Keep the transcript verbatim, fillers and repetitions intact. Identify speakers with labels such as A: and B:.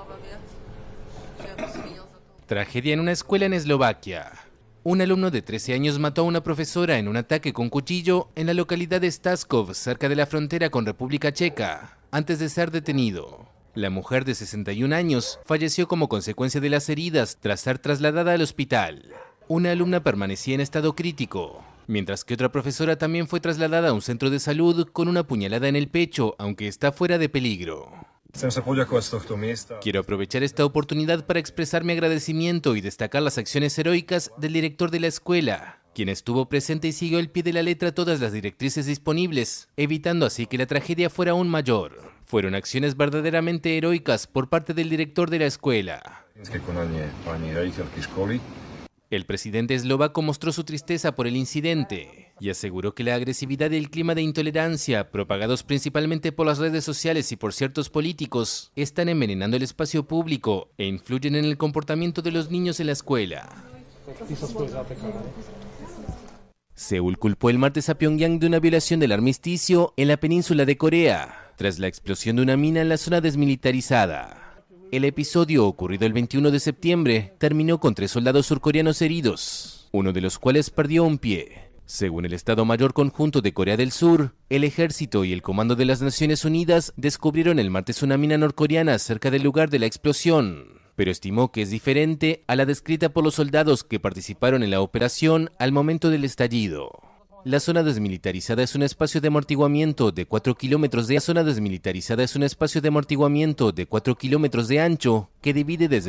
A: Tragedia en una escuela en Eslovaquia. Un alumno de trece años mató a una profesora en un ataque con cuchillo en la localidad de Staskov, cerca de la frontera con República Checa, antes de ser detenido. La mujer de sesenta y un años falleció como consecuencia de las heridas tras ser trasladada al hospital. Una alumna permanecía en estado crítico, mientras que otra profesora también fue trasladada a un centro de salud con una puñalada en el pecho, aunque está fuera de peligro. Quiero aprovechar esta oportunidad para expresar mi agradecimiento y destacar las acciones heroicas del director de la escuela, quien estuvo presente y siguió al pie de la letra todas las directrices disponibles, evitando así que la tragedia fuera aún mayor. Fueron acciones verdaderamente heroicas por parte del director de la escuela. El presidente eslovaco mostró su tristeza por el incidente y aseguró que la agresividad y el clima de intolerancia, propagados principalmente por las redes sociales y por ciertos políticos, están envenenando el espacio público e influyen en el comportamiento de los niños en la escuela. Seúl culpó el martes a Pyongyang de una violación del armisticio en la península de Corea, tras la explosión de una mina en la zona desmilitarizada. El episodio, ocurrido el veintiuno de septiembre, terminó con tres soldados surcoreanos heridos, uno de los cuales perdió un pie. Según el Estado Mayor Conjunto de Corea del Sur, el Ejército y el Comando de las Naciones Unidas descubrieron el martes una mina norcoreana cerca del lugar de la explosión, pero estimó que es diferente a la descrita por los soldados que participaron en la operación al momento del estallido. La zona desmilitarizada es un espacio de amortiguamiento de cuatro kilómetros de La zona desmilitarizada es un espacio de amortiguamiento de cuatro kilómetros de ancho que divide desde